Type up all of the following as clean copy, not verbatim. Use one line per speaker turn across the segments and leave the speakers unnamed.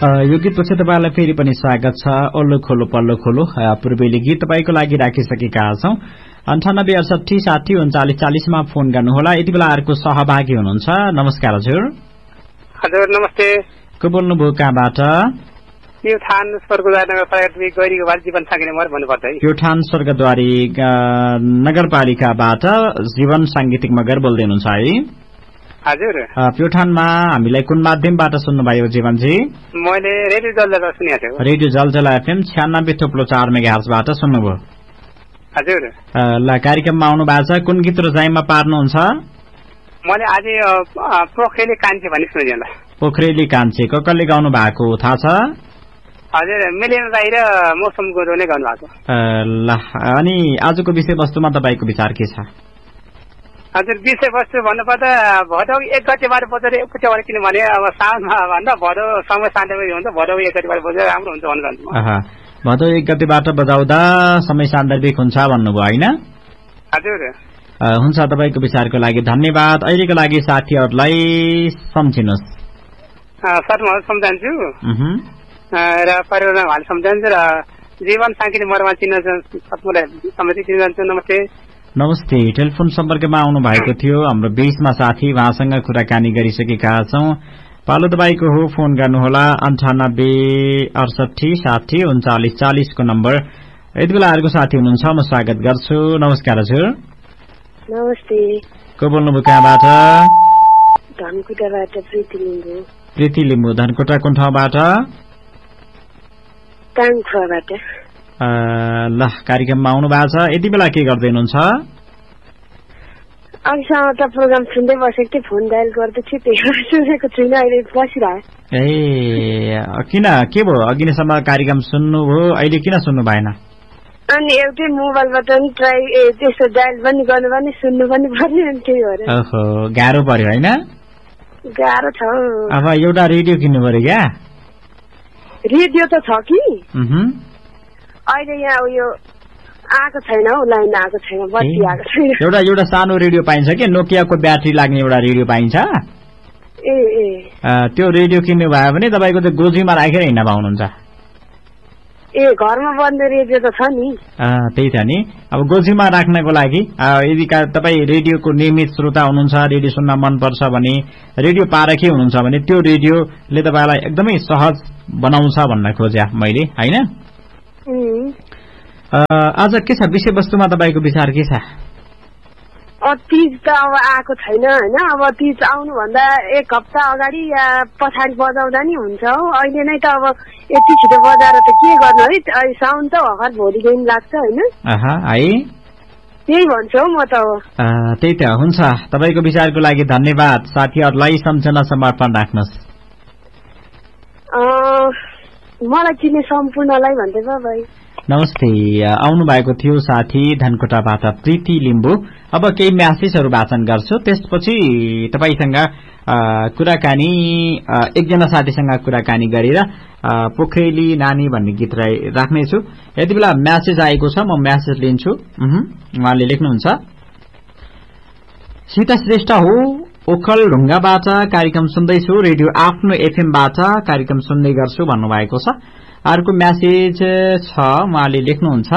यो गीतपछि तपाईँलाई फेरि पनि स्वागत छ। ओल्लो खोलो पल्लो खोलो पूर्वेली गीत तपाईँको लागि राखिसकेका छौं। 9868603940 मा फोन गर्नुहोला। यति बेला अर्को सहभागी हुनुहुन्छ। नमस्कार हजुर।
हजुर नमस्ते।
को बोल्नुभयो, कहाँबाट?
प्युठान स्वर्गद्वारी नगरपालिका गैरीको जीवन साङ्गीतिक मगर भन्नुपर्छ है।
प्युठान स्वर्गद्वारी नगरपालिकाबाट जीवन साङ्गीतिक मगर बोल्दै हुनुहुन्छ है?
हजुर।
प्युठानमा हामीलाई कुन माध्यमबाट सुन्नुभयो जीवनजी?
मैले रेडियो जलजला सुनेको थिएँ।
रेडियो जलजला FM 96.4 मेगाहर्जबाट सुन्नुभयो?
हजुर।
ल, कार्यक्रममा आउनु भएको छ। कुन गीत रोजाइमा पार्नुहुन्छ?
मैले आज पोखरेली कान्छे भन्ने सुनिदिएला।
पोखरेली कान्छे कसले गाउनु भएको थाहा छ?
हजुर, मिलियन राई र मौसम गुरुङले गाउनु भएको।
ल, अनि आजको विषयवस्तुमा तपाईँको विचार के छ?
हजुर, विषयवस्तु भन्नुपर्दा भदौ 1 गतेबाट बजेर एकचोटि किनभने अब साउनमा भन्दा भदौ समय सान्दर्भिक हुन्छ, भदौ 1 गतेबाट बजेर राम्रो हुन्छ भनेर
भदौ 1 गतेबाट बजाउँदा समय सान्दर्भिक हुन्छ भन्नुभयो होइन?
हजुर।
हुन्छ, तपाईँको विचारको लागि धन्यवाद। अहिलेको लागि साथीहरूलाई सम्झिनुहोस्।
सर म सम्झन्छु र परिवारमा हाल सम्झन्छु र जीवन साङ्गीतिक मरमा चिन्न सम्झन्छु। नमस्ते।
नमस्ते। टेलिफोन सम्पर्कमा आउनु भएको थियो हाम्रो बीचमा साथी, उहाँसँग कुराकानी गरिसकेका छौं। पालो तपाईँको हो, फोन गर्नुहोला। 9868603940 को नम्बर। यति बेला अर्को साथी हुनुहुन्छ, म स्वागत गर्छु। नमस्कार हजुर।
नमस्ते।
को बोल्नुभयो, कहाँबाट?
धनकुटाबाट प्रीति लिम्बू।
प्रीति लिम्बू, धनकुटा कुन ठाउँबाट?
काङखुवाबाट।
ल, कार्यक्रममा आउनु भएको छ। यति बेला के गर्दै हुनुहुन्छ?
अघिसम्म त प्रोग्राम सुन्दै बसेको थिएँ, फोन डायल गर्दै थिएँ, त्यही सुनेको छुइनँ, अहिले बसिरहेको।
ए किन, के भयो? अघिसम्म कार्यक्रम सुन्नुभयो, अहिले किन सुन्नु भएन?
अनि एउटै मोबाइलबाट पनि ट्राई त्यस्तो डायल पनि गर्नु पनि सुन्नु पनि पर्ने, अनि त्यही भएर।
ओहो, गाह्रो पर्यो होइन?
गाह्रो छ।
अब एउटा रेडियो किन्नु पर्यो क्या?
रेडियो त छ कि अहिले यहाँ उयो आएको छैन हौ, लाइन आएको छैन, बत्ती आएको छैन।
एउटा सानो रेडियो पाइन्छ कि, नोकियाको ब्याट्री लाग्ने एउटा रेडियो पाइन्छ।
ए
त्यो रेडियो किन्नु भयो भने तपाईँको त गोजीमा राखेर हिँड्न पाउनुहुन्छ।
ए घरमा बन्द रेडियो त छ नि।
त्यही त नि। अब गोजीमा राख्नको लागि यदि तपाईँ रेडियोको नियमित श्रोता हुनुहुन्छ, रेडियो सुन्न मनपर्छ भने, रेडियो पारखी हुनुहुन्छ भने त्यो रेडियोले तपाईँलाई एकदमै सहज बनाउँछ भन्न खोजे मैले होइन? आज के छ विषयवस्तुमा तपाईँको विचार के छ?
तीज त अब आएको छैन होइन? अब तीज आउनुभन्दा 1 हप्ता अगाडि या पछाडि बजाउँदा नि हुन्छ हौ। अहिले नै त अब यति छिटो बजाएर त के गर्नु है? साउन त भर्खर भोलिदेखि लाग्छ होइन?
है,
त्यही भन्छु हौ म त।
त्यही त हुन्छ। तपाईँको विचारको लागि धन्यवाद। साथीहरूलाई सम्झना समर्पण राख्नुहोस्।
मलाई चिन्ने सम्पूर्णलाई भन्दै बाबाई।
नमस्ते। आउनु भएको थियो साथी धनकोटाबाट प्रीति लिम्बू। अब केही म्यासेजहरू वाचन गर्छु, त्यसपछि तपाईसँग कुराकानी एकजना साथीसँग कुराकानी गरेर पोखरेली नानी भन्ने गीत राख्नेछु। यति बेला म्यासेज आएको छ, म म्यासेज लिन्छु। उहाँले लेख्नुहुन्छ, सीता श्रेष्ठ हो, ओखल ढुङ्गाबाट कार्यक्रम सुन्दैछु, रेडियो आफ्नो एफएमबाट कार्यक्रम सुन्दै गर्छु भन्नुभएको छ। अर्को म्यासेज छ, उहाँले लेख्नुहुन्छ,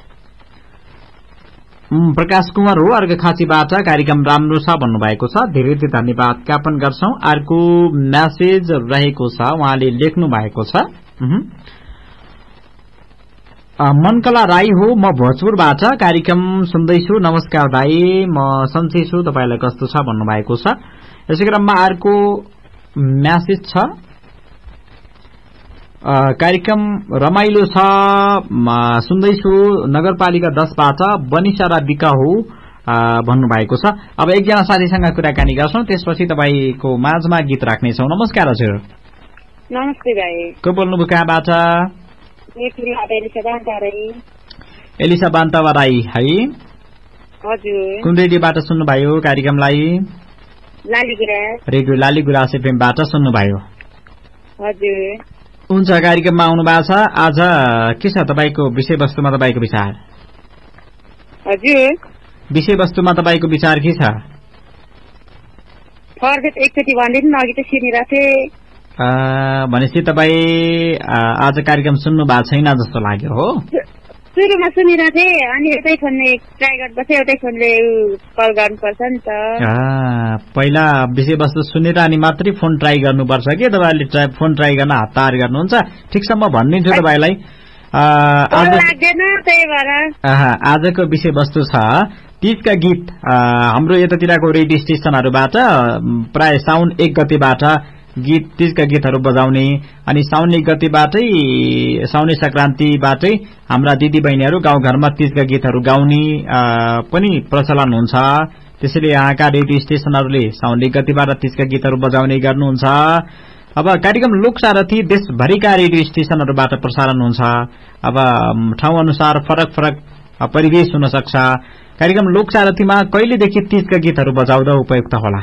प्रकाश कुमार हो, अर्घखाँचीबाट कार्यक्रम राम्रो छ भन्नुभएको छ। धेरै धेरै धन्यवाद ज्ञापन गर्छौं। अर्को म्यासेज रहेको छ, उहाँले लेख्नु भएको छ, मनकला राई हो, म भोजपुरबाट कार्यक्रम सुन्दैछु, नमस्कार दाई, म सन्चै छु, तपाईलाई कस्तो छ भन्नुभएको छ। यसै क्रममा अर्को म्यासेज छ, कार्यक्रम रमाइलो छ, सुन्दैछु, नगरपालिका 10बाट बनिसा र बिका हो भन्नुभएको छ। अब एकजना साथीसँग कुराकानी गर्छौं, त्यसपछि तपाईको माझमा गीत राख्नेछौं। नमस्कार हजुर।
नमस्ते भाइ।
को बोल्नुभयो, कहाँबाट? एलिसा बान्तावा राई है?
हजुर।
कुन रेडियोबाट सुन्नुभयो कार्यक्रमलाई? रेडियो लालीगुराँस एफएमबाट सुन्नुभयो?
हजुर।
हुन्छ, कार्यक्रममा आउनु भएको छ। आज के छ तपाईँको विषयवस्तुमा तपाईँको विचार?
हजुर,
विषयवस्तुमा तपाईँको विचार के छ?
फर्केट एकचोटि भन्दिनु न, अघि त सुनिरहेको थिएँ,
भनेपछि तपाईँ आज कार्यक्रम सुन्नु भएको छैन जस्तो लाग्यो हो?
सुरुमा सुनिरहेको थिएँ अनि एउटै फोनले ट्राई गर्नुपर्छ एउटै फोनले कल गर्नुपर्छ नि त।
पहिला विषयवस्तु सुनेर अनि मात्रै फोन ट्राई गर्नुपर्छ कि तपाईँले फोन ट्राई गर्न हतार गर्नुहुन्छ? ठिकसम्म भनिदिन्छु तपाईँलाई। आजको विषयवस्तु छ तीजका गीत। हाम्रो यतातिरको रेडियो स्टेशनहरूबाट प्राय साउन 1 गतेबाट तीजका गीतहरू बजाउने अनि साउन 1 गतेबाटै साउने संक्रान्तिबाटै हाम्रा दिदी बहिनीहरू गाउँघरमा तीजका गीतहरू गाउने पनि प्रचलन हुन्छ। त्यसैले यहाँका रेडियो स्टेशनहरूले साउन 1 गतेबाट तीजका गीतहरू बजाउने गर्नुहुन्छ। अब कार्यक्रम लोकसारथी देशभरिका रेडियो स्टेशनहरूबाट प्रसारण हुन्छ। अब ठाउँ अनुसार फरक फरक परिवेश हुन सक्छ। कार्यक्रम लोकसारथीमा कहिलेदेखि तीजका गीतहरू बजाउँदा उपयुक्त होला?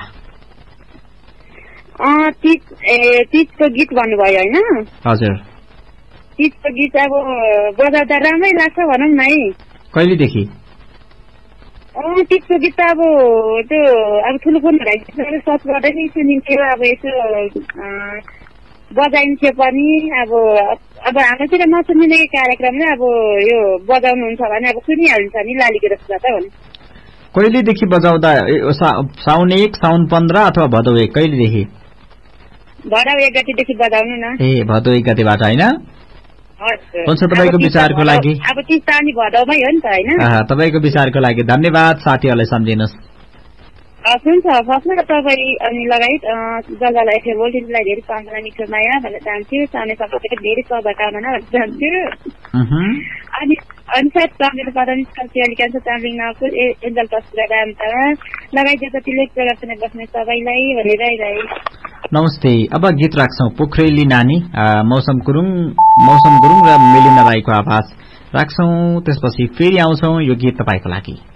तीजको गीत भन्नुभयो होइन?
हजुर,
तीजको गीत अब बजाउँदा राम्रै लाग्छ भनौँ न है।
कहिलेदेखि?
तीजको गीत त अब त्यो अब ठुलो फोन सर्च गर्दै नै सुनिन्थ्यो। अब यसो बजाइन्थ्यो पनि। अब हाम्रोतिर नसुनिने कार्यक्रमले अब यो बजाउनुहुन्छ भने अब सुनिहाल्छ नि लालीको रसबाट भने।
कहिलेदेखि बजाउँदा? साउन 1, साउन 15 अथवा भदौ 1? कहिलेदेखि?
भदौ 1 गतेदेखि बजाउनु न।
भदौ 1 गतेबाट होइन? हुन्छ, तपाईँको विचारको लागि।
अब तीज त अनि भदौमै हो नि त होइन?
तपाईँको विचारको लागि धन्यवाद। साथीहरूलाई सम्झिनुहोस्।
हुन्छ, फर्स्टमा तपाईँ अनि लगायत जसलाई एफएम भोल्टेजलाई धेरै सम्झना मिठो माया भन्न चाहन्छु। साउने सबैको धेरै शुभकामना भन्न चाहन्छु। अनि सायद सम्झिनु पर्दा निष्कर्ष चामलिङ नकुल एन्जल कस्पुरा रामता लगायत जतिले प्रोग्राम सुनेर बस्ने सबैलाई भनेर आइरहे।
नमस्ते। अब गीत राख्छौँ पोखरेली नानी, मौसम गुरुङ र मेलिना राईको आवाज राख्छौँ। त्यसपछि फेरि आउँछौँ। यो गीत तपाईँको लागि।